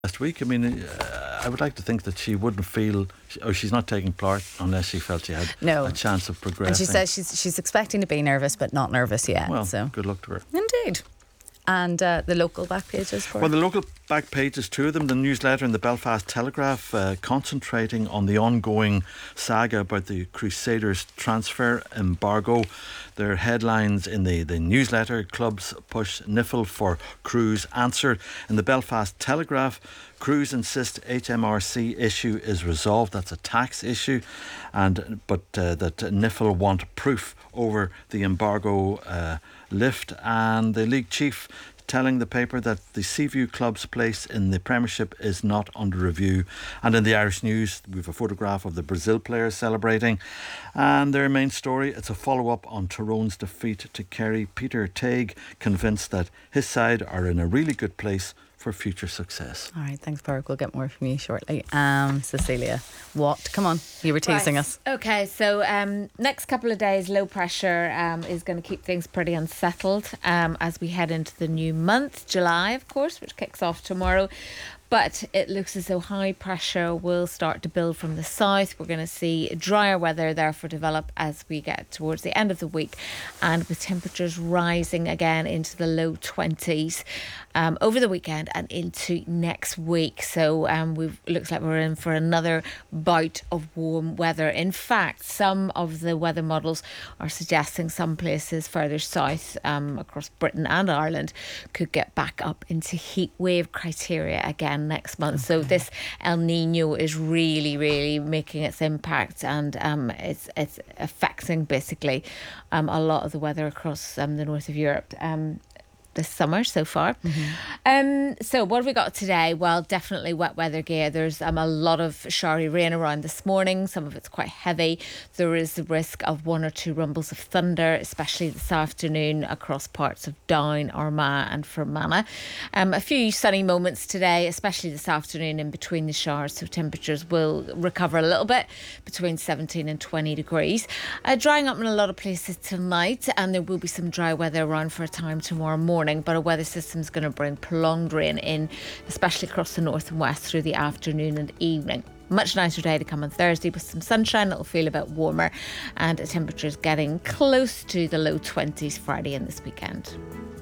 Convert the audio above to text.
last week. I mean, I would like to think that she wouldn't feel, she's not taking part unless she felt she had No. a chance of progressing. And she says she's expecting to be nervous, but not nervous yet. Well, so good luck to her. Indeed. And the local back pages for Well, the local back pages, two of them, the newsletter and the Belfast Telegraph, concentrating on the ongoing saga about the Crusaders transfer embargo. Their headlines in the newsletter: clubs push NIFL for Crews answer. In the Belfast Telegraph, Crews insist HMRC issue is resolved. That's a tax issue, but that NIFL want proof over the embargo lift. And the league chief telling the paper that the Seaview club's place in the Premiership is not under review. And in the Irish News, we have a photograph of the Brazil players celebrating. And their main story, it's a follow-up on Tyrone's defeat to Kerry. Peter Tague convinced that his side are in a really good place for future success. All right, thanks, Park. We'll get more from you shortly. Cecilia, what? Come on, you were teasing us. Okay, so next couple of days, low pressure is going to keep things pretty unsettled as we head into the new month, July, of course, which kicks off tomorrow. But it looks as though high pressure will start to build from the south. We're going to see drier weather therefore develop as we get towards the end of the week, and with temperatures rising again into the low 20s over the weekend and into next week. So looks like we're in for another bout of warm weather. In fact, some of the weather models are suggesting some places further south across Britain and Ireland could get back up into heat wave criteria again next month. So this El Nino is really making its impact, and it's affecting basically a lot of the weather across the north of Europe this summer so far. So what have we got today? Well, definitely wet weather gear. There's a lot of showery rain around this morning. Some of it's quite heavy. There is the risk of one or two rumbles of thunder, especially this afternoon across parts of Down, Armagh and Fermanagh. A few sunny moments today, especially this afternoon in between the showers, so temperatures will recover a little bit between 17 and 20 degrees. Drying up in a lot of places tonight, and there will be some dry weather around for a time tomorrow morning. But a weather system is going to bring prolonged rain in, especially across the north and west through the afternoon and evening. Much nicer day to come on Thursday with some sunshine. It'll feel a bit warmer, and temperatures getting close to the low 20s Friday and this weekend.